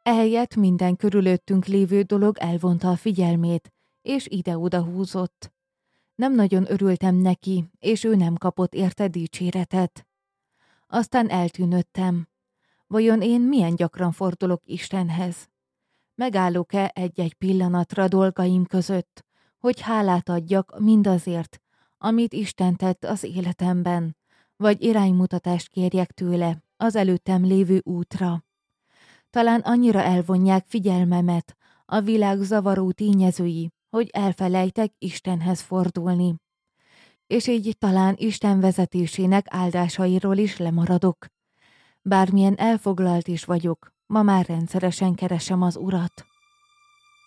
Ehelyett minden körülöttünk lévő dolog elvonta a figyelmét, és ide-oda húzott. Nem nagyon örültem neki, és ő nem kapott érte dicséretet. Aztán eltűnöttem. Vajon én milyen gyakran fordulok Istenhez? Megállok-e egy-egy pillanatra dolgaim között, hogy hálát adjak mindazért, amit Isten tett az életemben, vagy iránymutatást kérjek tőle az előttem lévő útra? Talán annyira elvonják figyelmemet a világ zavaró tényezői, hogy elfelejtek Istenhez fordulni. És így talán Isten vezetésének áldásairól is lemaradok. Bármilyen elfoglalt is vagyok, ma már rendszeresen keresem az Urat.